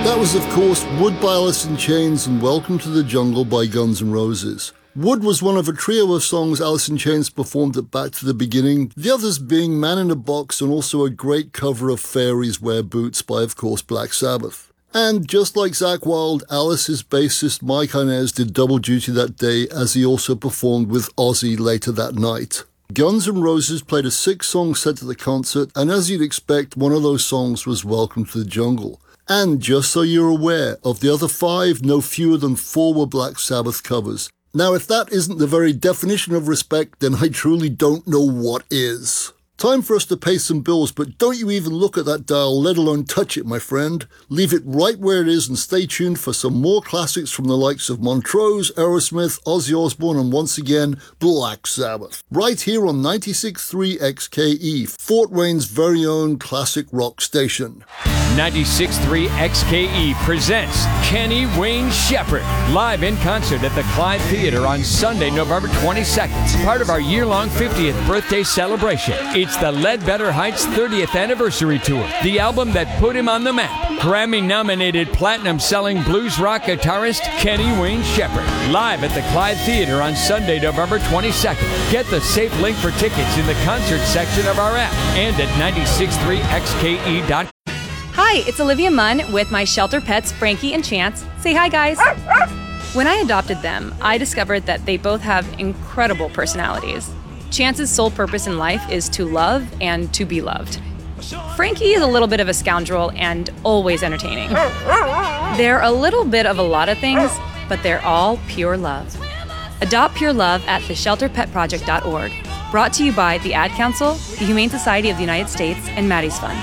That was, of course, Wood by Alice in Chains and Welcome to the Jungle by Guns N' Roses. Wood was one of a trio of songs Alice in Chains performed at Back to the Beginning, the others being Man in a Box and also a great cover of Fairies Wear Boots by, of course, Black Sabbath. And just like Zakk Wylde, Alice's bassist Mike Inez did double duty that day as he also performed with Ozzy later that night. Guns N' Roses played a 6-song set at the concert, and as you'd expect, one of those songs was Welcome to the Jungle. And just so you're aware, of the other 5, no fewer than 4 were Black Sabbath covers. Now, if that isn't the very definition of respect, then I truly don't know what is. Time for us to pay some bills, but don't you even look at that dial, let alone touch it, my friend. Leave it right where it is and stay tuned for some more classics from the likes of Montrose, Aerosmith, Ozzy Osbourne, and once again, Black Sabbath. Right here on 96.3 XKE, Fort Wayne's very own classic rock station. 96.3 XKE presents Kenny Wayne Shepherd live in concert at the Clyde Theater on Sunday, November 22nd, part of our year-long 50th birthday celebration. It's the Ledbetter Heights 30th anniversary tour, the album that put him on the map. Grammy-nominated platinum-selling blues rock guitarist Kenny Wayne Shepherd, live at the Clyde Theater on Sunday, November 22nd. Get the safe link for tickets in the concert section of our app and at 963xke.com. Hi, it's Olivia Munn with my shelter pets, Frankie and Chance. Say hi, guys. When I adopted them, I discovered that they both have incredible personalities. Chance's sole purpose in life is to love and to be loved. Frankie is a little bit of a scoundrel and always entertaining. They're a little bit of a lot of things, but they're all pure love. Adopt pure love at theshelterpetproject.org. Brought to you by the Ad Council, the Humane Society of the United States, and Maddie's Fund.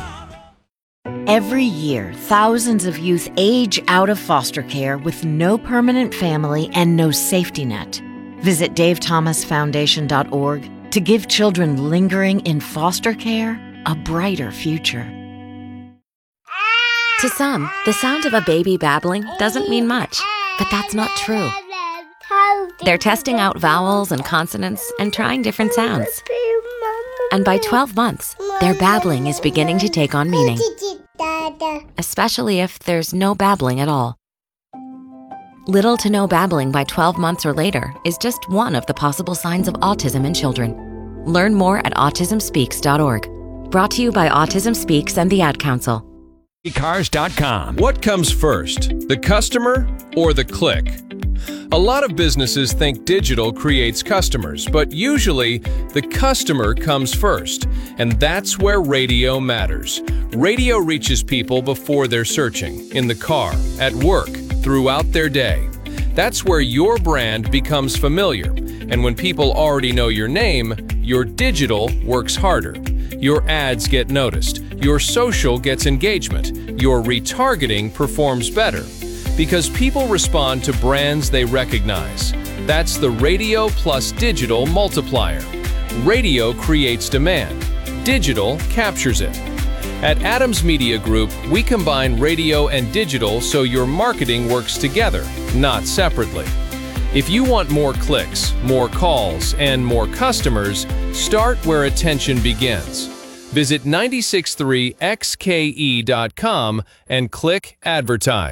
Every year, thousands of youth age out of foster care with no permanent family and no safety net. Visit davethomasfoundation.org to give children lingering in foster care a brighter future. To some, the sound of a baby babbling doesn't mean much, but that's not true. They're testing out vowels and consonants and trying different sounds. And by 12 months, their babbling is beginning to take on meaning, especially if there's no babbling at all. Little to no babbling by 12 months or later is just one of the possible signs of autism in children. Learn more at autismspeaks.org. Brought to you by Autism Speaks and the Ad Council. Cars.com. What comes first, the customer or the click? A lot of businesses think digital creates customers, but usually the customer comes first, and that's where radio matters. Radio reaches people before they're searching, in the car, at work, throughout their day. That's where your brand becomes familiar, and when people already know your name, your digital works harder. Your ads get noticed, your social gets engagement, your retargeting performs better. Because people respond to brands they recognize. That's the radio plus digital multiplier. Radio creates demand. Digital captures it. At Adams Media Group, we combine radio and digital so your marketing works together, not separately. If you want more clicks, more calls, and more customers, start where attention begins. Visit 963xke.com and click Advertise.